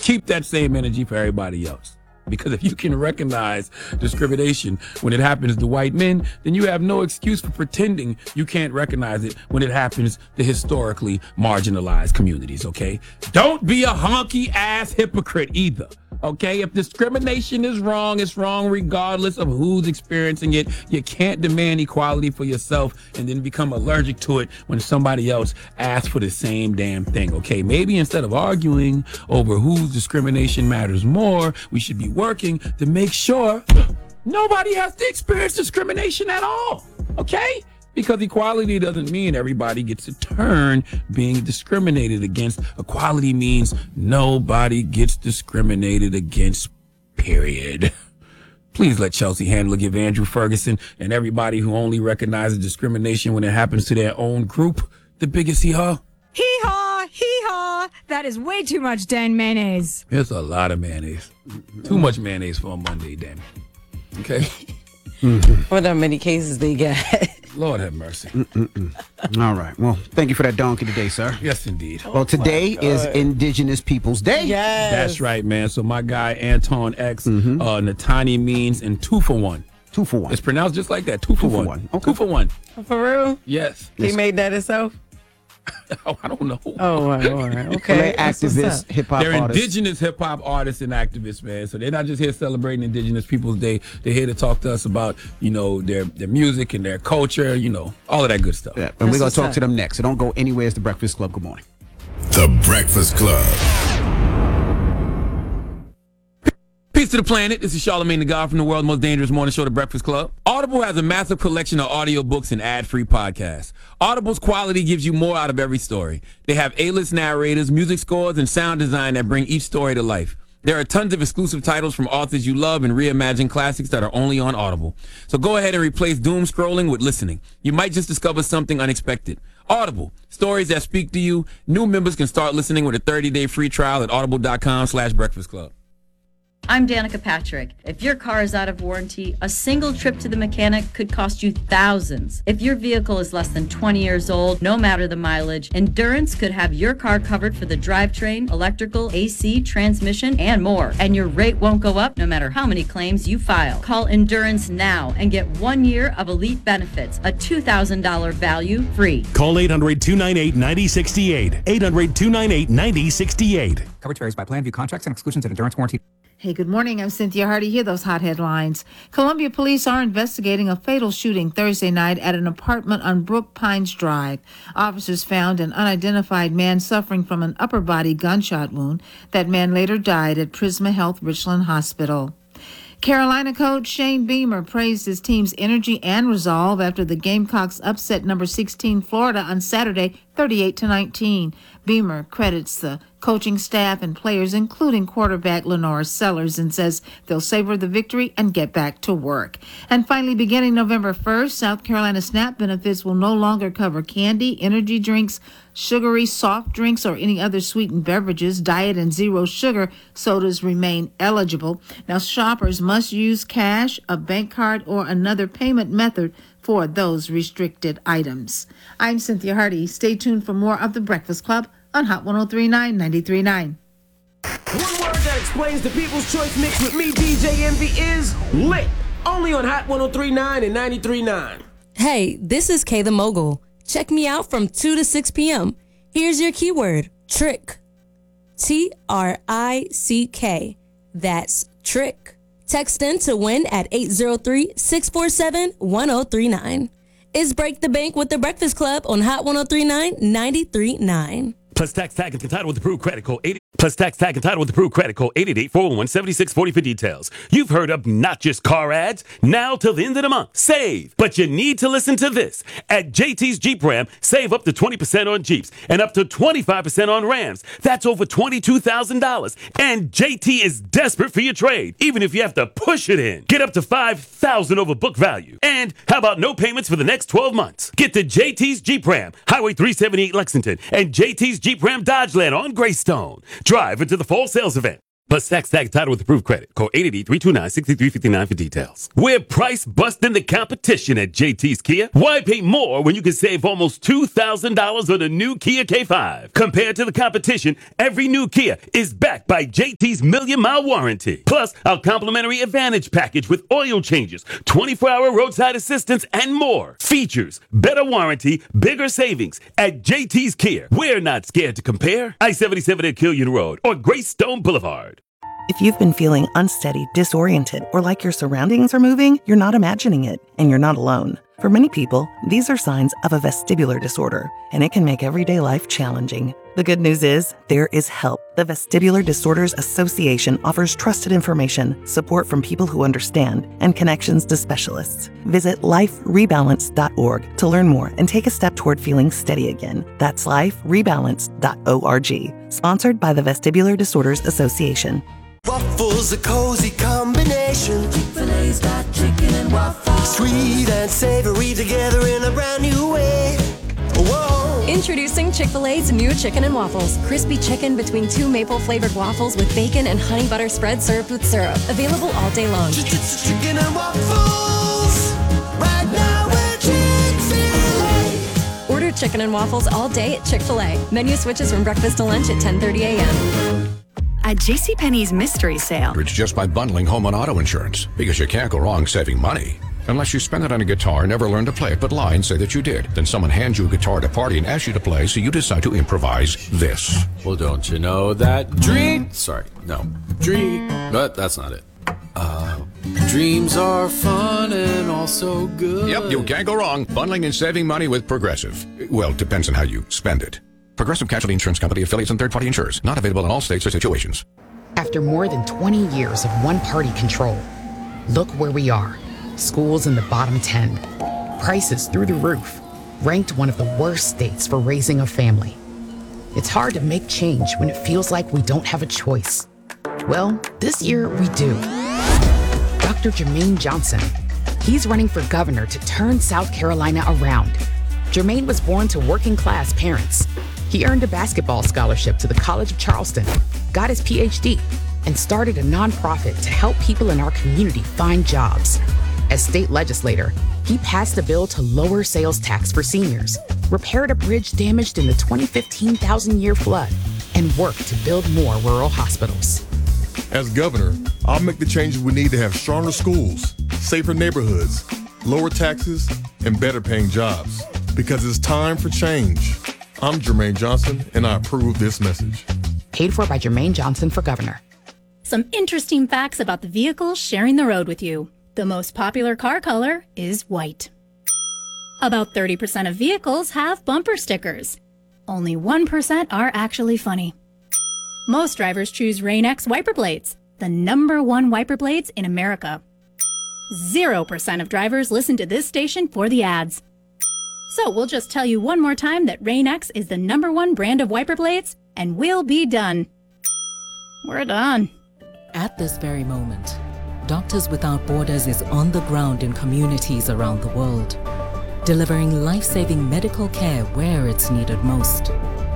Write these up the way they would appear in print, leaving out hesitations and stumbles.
keep that same energy for everybody else. Because if you can recognize discrimination when it happens to white men, then you have no excuse for pretending you can't recognize it when it happens to historically marginalized communities, okay? Don't be a honky-ass hypocrite either, okay? If discrimination is wrong, it's wrong regardless of who's experiencing it. You can't demand equality for yourself and then become allergic to it when somebody else asks for the same damn thing, okay? Maybe instead of arguing over whose discrimination matters more, we should be working to make sure nobody has to experience discrimination at all, okay? Because equality doesn't mean everybody gets a turn being discriminated against. Equality means nobody gets discriminated against, period. Please let Chelsea Handler give Andrew Ferguson and everybody who only recognizes discrimination when it happens to their own group the biggest hee-haw. Hee-haw, hee-haw. That is way too much Dan mayonnaise. It's a lot of mayonnaise. Too much mayonnaise for a Monday, damn it. Okay? What how many cases they got? Lord have mercy. All right. Well, thank you for that donkey today, sir. Yes, indeed. Well, today is Indigenous Peoples Day. Yes. That's right, man. So my guy, Anton X, Natani means and 2 for 1. 2 for 1. It's pronounced just like that. 2 for 1. Okay. 2 for 1. For real? Yes. He made that himself? Oh, I don't know. Oh, all right. Okay. They're activists, hip-hop They're artists. indigenous hip-hop artists and activists, man. So they're not just here celebrating Indigenous Peoples Day. They're here to talk to us about, their music and their culture, all of that good stuff. Yeah, and we're going to talk to them next. So don't go anywhere. It's The Breakfast Club. Good morning. The Breakfast Club. Peace to the planet. This is Charlamagne the God from the world's most dangerous morning show, The Breakfast Club. Audible has a massive collection of audiobooks and ad-free podcasts. Audible's quality gives you more out of every story. They have A-list narrators, music scores, and sound design that bring each story to life. There are tons of exclusive titles from authors you love and reimagined classics that are only on Audible. So go ahead and replace doom scrolling with listening. You might just discover something unexpected. Audible, stories that speak to you. New members can start listening with a 30-day free trial at audible.com/breakfast club. I'm Danica Patrick. If your car is out of warranty, a single trip to the mechanic could cost you thousands. If your vehicle is less than 20 years old, no matter the mileage, Endurance could have your car covered for the drivetrain, electrical, AC, transmission, and more. And your rate won't go up no matter how many claims you file. Call Endurance now and get 1 year of elite benefits, a $2,000 value free. Call 800-298-9068. 800-298-9068. Coverage varies by plan. View contracts and exclusions and Endurance warranty. Hey, good morning. I'm Cynthia Hardy. Hear those hot headlines. Columbia police are investigating a fatal shooting Thursday night at an apartment on Brook Pines Drive. Officers found an unidentified man suffering from an upper body gunshot wound. That man later died at Prisma Health Richland Hospital. Carolina coach Shane Beamer praised his team's energy and resolve after the Gamecocks upset number 16 Florida on Saturday, 38-19. Beamer credits the coaching staff and players, including quarterback Lenore Sellers, and says they'll savor the victory and get back to work. And finally, beginning November 1st, South Carolina SNAP benefits will no longer cover candy, energy drinks, sugary soft drinks, or any other sweetened beverages. Diet and zero sugar sodas remain eligible. Now, shoppers must use cash, a bank card, or another payment method for those restricted items. I'm Cynthia Hardy. Stay tuned for more of The Breakfast Club on Hot 103.9, 93.9. One word that explains the People's Choice mix with me, DJ Envy, is lit. Only on Hot 103.9 and 93.9. Hey, this is Kay the Mogul. Check me out from 2 to 6 p.m. Here's your keyword, trick. T-R-I-C-K. That's trick. Text in to win at 803-647-1039. It's Break the Bank with The Breakfast Club on Hot 103.9, 93.9. Plus tax tag and entitled with approved credit code 80. Plus tax tag entitled with approved credit code 888-411-7640 for details. You've heard of not just car ads. Now till the end of the month, save. But you need to listen to this. At JT's Jeep Ram, save up to 20% on Jeeps and up to 25% on Rams. That's over $22,000. And JT is desperate for your trade, even if you have to push it in. Get up to $5,000 over book value. And how about no payments for the next 12 months? Get to JT's Jeep Ram, Highway 378 Lexington, and JT's Jeep Ram Dodgeland on Greystone. Drive into the fall sales event. Plus tax tag title with approved credit. Call 888-329-6359 for details. We're price busting the competition at JT's Kia. Why pay more when you can save almost $2,000 on a new Kia K5? Compared to the competition, every new Kia is backed by JT's million-mile warranty. Plus, our complimentary Advantage package with oil changes, 24-hour roadside assistance, and more. Features, better warranty, bigger savings. At JT's Kia, we're not scared to compare. I-77 at Killian Road or Greystone Boulevard. If you've been feeling unsteady, disoriented, or like your surroundings are moving, you're not imagining it, and you're not alone. For many people, these are signs of a vestibular disorder, and it can make everyday life challenging. The good news is, there is help. The Vestibular Disorders Association offers trusted information, support from people who understand, and connections to specialists. Visit liferebalance.org to learn more and take a step toward feeling steady again. That's liferebalance.org. Sponsored by the Vestibular Disorders Association. Waffles, a cozy combination. Chick-fil-A's got chicken and waffles. Sweet and savory together in a brand new way. Whoa. Introducing Chick-fil-A's new chicken and waffles. Crispy chicken between two maple-flavored waffles with bacon and honey butter spread served with syrup. Available all day long. Chicken and waffles. Right now at Chick-fil-A. Order chicken and waffles all day at Chick-fil-A. Menu switches from breakfast to lunch at 10:30 a.m. At JCPenney's mystery sale. It's just by bundling home and auto insurance, because you can't go wrong saving money. Unless you spend it on a guitar, never learn to play it, but lie and say that you did. Then someone hands you a guitar at a party and asks you to play, so you decide to improvise this. Well, don't you know that but that's not it. Dreams are fun and also good. Yep, you can't go wrong bundling and saving money with Progressive. Well, depends on how you spend it. Progressive Casualty Insurance Company, affiliates, and third-party insurers. Not available in all states or situations. After more than 20 years of one-party control, look where we are. Schools in the bottom 10. Prices through the roof. Ranked one of the worst states for raising a family. It's hard to make change when it feels like we don't have a choice. Well, this year we do. Dr. Jermaine Johnson. He's running for governor to turn South Carolina around. Jermaine was born to working-class parents. He earned a basketball scholarship to the College of Charleston, got his PhD, and started a nonprofit to help people in our community find jobs. As state legislator, he passed a bill to lower sales tax for seniors, repaired a bridge damaged in the 2015 thousand-year flood, and worked to build more rural hospitals. As governor, I'll make the changes we need to have stronger schools, safer neighborhoods, lower taxes, and better paying jobs. Because it's time for change. I'm Jermaine Johnson, and I approve this message. Paid for by Jermaine Johnson for governor. Some interesting facts about the vehicles sharing the road with you. The most popular car color is white. About 30% of vehicles have bumper stickers. Only 1% are actually funny. Most drivers choose Rain-X wiper blades, the #1 wiper blades in America. 0% of drivers listen to this station for the ads. So we'll just tell you one more time that Rain-X is the #1 brand of wiper blades, and we'll be done. We're done. At this very moment, Doctors Without Borders is on the ground in communities around the world, delivering life-saving medical care where it's needed most.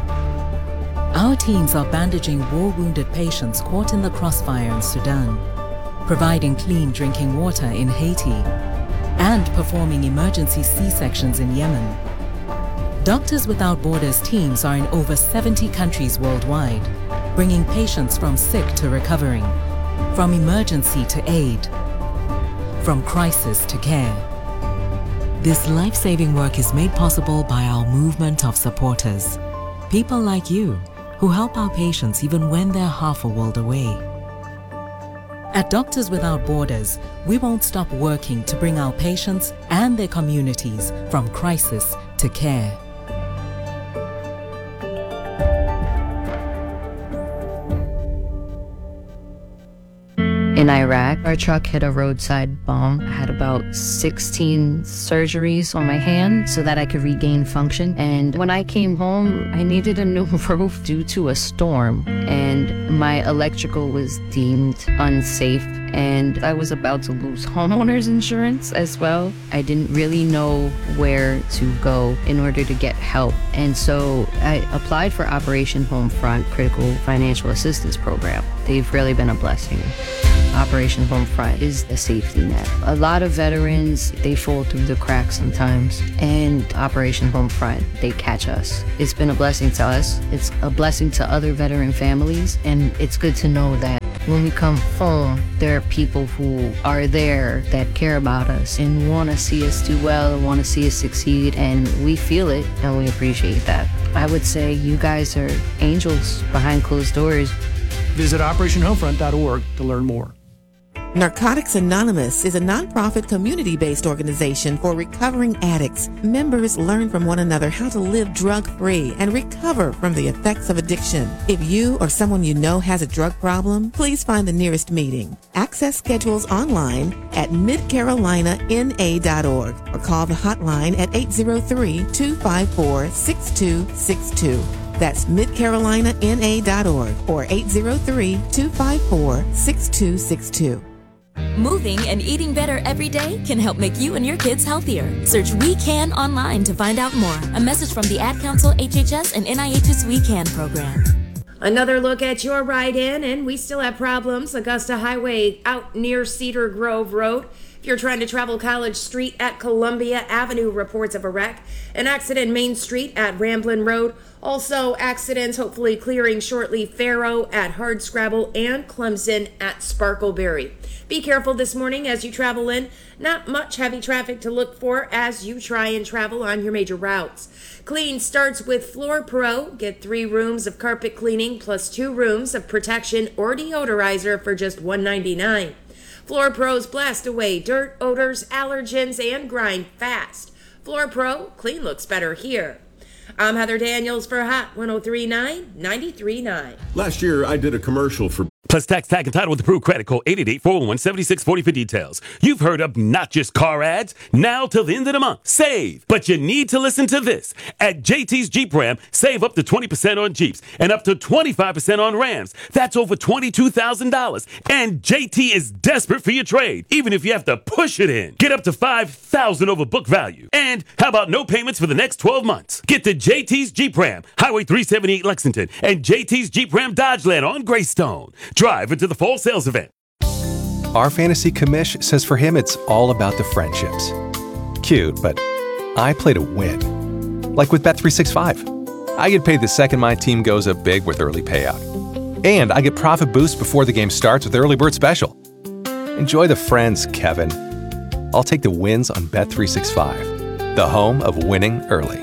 Our teams are bandaging war-wounded patients caught in the crossfire in Sudan, providing clean drinking water in Haiti, and performing emergency C-sections in Yemen. Doctors Without Borders teams are in over 70 countries worldwide, bringing patients from sick to recovering, from emergency to aid, from crisis to care. This life-saving work is made possible by our movement of supporters, people like you who help our patients even when they're half a world away. At Doctors Without Borders, we won't stop working to bring our patients and their communities from crisis to care. in Iraq. Our truck hit a roadside bomb. I had about 16 surgeries on my hand so that I could regain function. And when I came home, I needed a new roof due to a storm. And my electrical was deemed unsafe. And I was about to lose homeowners insurance as well. I didn't really know where to go in order to get help. And so I applied for Operation Homefront Critical Financial Assistance Program. They've really been a blessing. Operation Homefront is a safety net. A lot of veterans, they fall through the cracks sometimes. And Operation Homefront, they catch us. It's been a blessing to us. It's a blessing to other veteran families. And it's good to know that when we come home, there are people who are there that care about us and want to see us do well and want to see us succeed, and we feel it and we appreciate that. I would say you guys are angels behind closed doors. Visit OperationHomefront.org to learn more. Narcotics Anonymous is a nonprofit community-based organization for recovering addicts. Members learn from one another how to live drug-free and recover from the effects of addiction. If you or someone you know has a drug problem, please find the nearest meeting. Access schedules online at midcarolinana.org or call the hotline at 803-254-6262. That's midcarolinana.org or 803-254-6262. Moving and eating better every day can help make you and your kids healthier. Search We Can online to find out more. A message from the Ad Council, HHS, and NIH's We Can program. Another look at your ride-in, and we still have problems. Augusta Highway out near Cedar Grove Road. If you're trying to travel College Street at Columbia Avenue, reports of a wreck. An accident Main Street at Ramblin' Road. Also accidents hopefully clearing shortly. Faro at Hardscrabble and Clemson at Sparkleberry. Be careful this morning as you travel in. Not much heavy traffic to look for as you try and travel on your major routes. Clean starts with Floor Pro. Get 3 rooms of carpet cleaning plus 2 rooms of protection or deodorizer for just $1.99. Floor Pro's blast away dirt, odors, allergens, and grind fast. Floor Pro, clean looks better here. I'm Heather Daniels for Hot 103.9, 93.9. Last year, I did a commercial for Plus tax, tag, and title with approved credit. Call 888-411-7640 for details. You've heard of not just car ads. Now till the end of the month. Save. But you need to listen to this. At JT's Jeep Ram, save up to 20% on Jeeps and up to 25% on Rams. That's over $22,000. And JT is desperate for your trade, even if you have to push it in. Get up to $5,000 over book value. And how about no payments for the next 12 months? Get to JT's Jeep Ram, Highway 378 Lexington, and JT's Jeep Ram Dodgeland on Greystone. Drive into the fall sales event. Our fantasy commish says for him it's all about the friendships. Cute, but I play to win. Like with Bet365. I get paid the second my team goes up big with early payout. And I get profit boost before the game starts with Early Bird Special. Enjoy the friends, Kevin. I'll take the wins on Bet365, the home of winning early.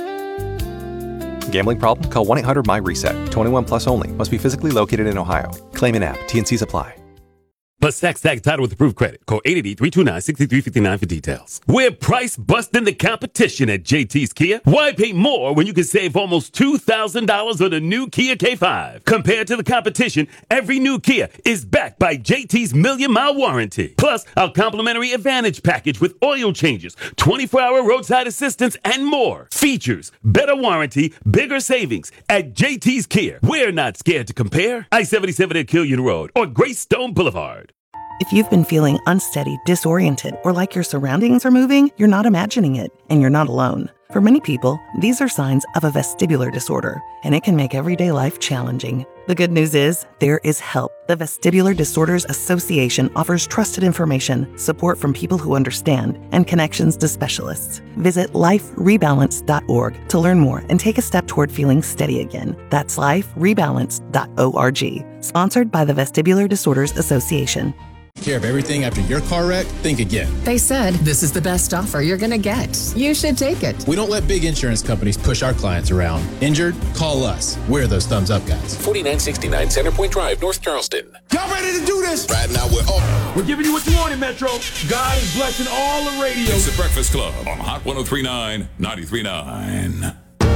Gambling problem? Call 1-800-MY-RESET. 21 plus only. Must be physically located in Ohio. Claim in app. T&Cs apply. Plus tax, tag, title with approved credit. Call 888-329-6359 for details. We're price busting the competition at JT's Kia. Why pay more when you can save almost $2,000 on a new Kia K5? Compared to the competition, every new Kia is backed by JT's million-mile warranty. Plus, our complimentary Advantage package with oil changes, 24-hour roadside assistance, and more. Features, better warranty, bigger savings. At JT's Kia, we're not scared to compare. I-77 at Killian Road or Greystone Boulevard. If you've been feeling unsteady, disoriented, or like your surroundings are moving, you're not imagining it, and you're not alone. For many people, these are signs of a vestibular disorder, and it can make everyday life challenging. The good news is, there is help. The Vestibular Disorders Association offers trusted information, support from people who understand, and connections to specialists. Visit liferebalance.org to learn more and take a step toward feeling steady again. That's liferebalance.org. Sponsored by the Vestibular Disorders Association. Care of everything after your car wreck? Think again. They said this is the best offer you're going to get. You should take it. We don't let big insurance companies push our clients around. Injured? Call us. We're those thumbs up guys. 4969 Centerpoint Drive, North Charleston. Y'all ready to do this? Right now we're giving you what you wanted, Metro. God is blessing all the radio. It's the Breakfast Club on Hot 103.9, 93.9.